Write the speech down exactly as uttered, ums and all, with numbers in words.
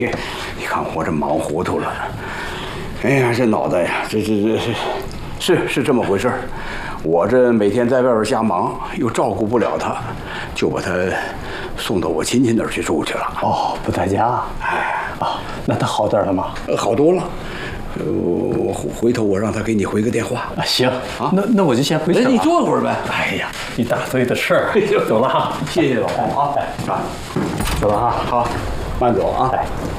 你看我这忙糊涂了。哎呀，这脑袋呀，这这这是是这么回事儿。我这每天在外边瞎忙，又照顾不了他，就把他送到我亲戚那儿去住去了。 哦，不在家。哎，啊，那他好点了吗？ 好多了。呃，我回头我让他给你回个电话。 啊，行啊，那那我就先回去了。 你坐会儿呗。 哎呀，一大堆的事儿。走了哈， 谢谢老公啊。啊， 走了哈， 好，慢走啊。 哎。